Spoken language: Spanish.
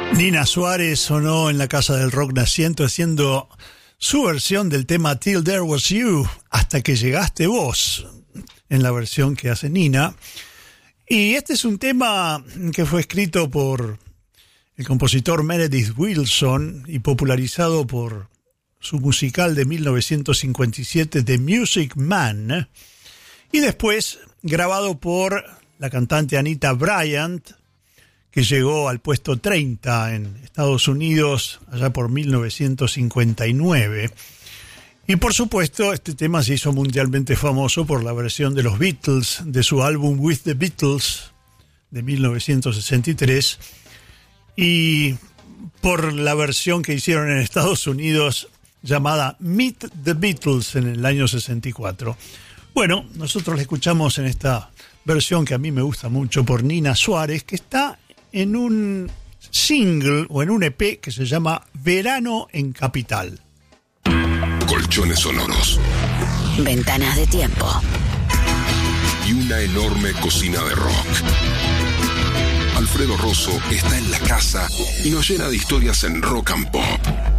Nina Suárez sonó en la Casa del Rock Naciente haciendo su versión del tema Till There Was You, hasta que llegaste vos, en la versión que hace Nina. Y este es un tema que fue escrito por el compositor Meredith Willson y popularizado por su musical de 1957, The Music Man, y después grabado por la cantante Anita Bryant, que llegó al puesto 30 en Estados Unidos allá por 1959. Y por supuesto, este tema se hizo mundialmente famoso por la versión de los Beatles de su álbum With the Beatles de 1963 y por la versión que hicieron en Estados Unidos llamada Meet the Beatles en el año 64. Bueno, nosotros la escuchamos en esta versión que a mí me gusta mucho por Nina Suárez, que está en un single o en un EP que se llama Verano en Capital. Colchones sonoros, ventanas de tiempo y una enorme cocina de rock. Alfredo Rosso está en la casa y nos llena de historias en Rock and Pop.